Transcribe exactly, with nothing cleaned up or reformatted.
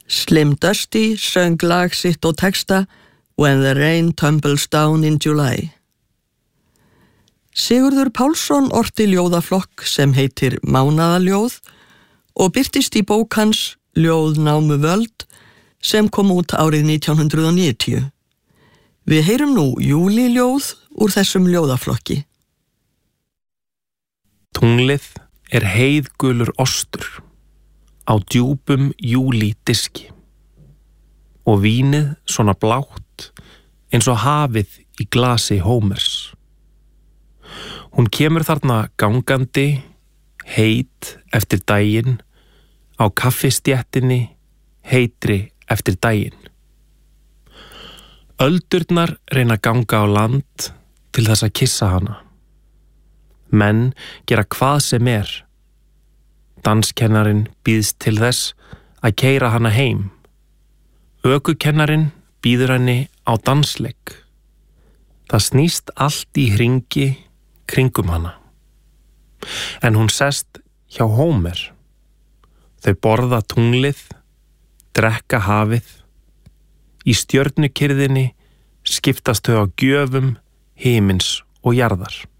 Slim Dusty söng lag sitt og texta When the Rain Tumbles Down in July. Sigurður Pálsson orti ljóðaflokk sem heitir Mánaðaljóð og birtist í bók hans Ljóð námu völd sem kom út árið nítján hundrað níutíu. Við heyrum nú júliljóð úr þessum ljóðaflokki. Tunglið er heiðgulur ostur á djúpum júlídiski og vínið svona blátt eins og hafið í glasi Hómers. Hún kemur þarna gangandi, heit eftir daginn, á kaffistjettinni, heitri eftir daginn. Öldurnar reyna að ganga á land til þess að kissa hana. Menn gera hvað sem er. Danskennarinn býðst til þess að keyra hana heim. Ökukennarinn býður henni á dansleik. Það snýst allt í hringi kringum hana. En hún sest hjá Hómer. Þau borða tunglið, drekka hafið. Í stjörnukyrðinni skiptast þau á gjöfum himins og jarðar.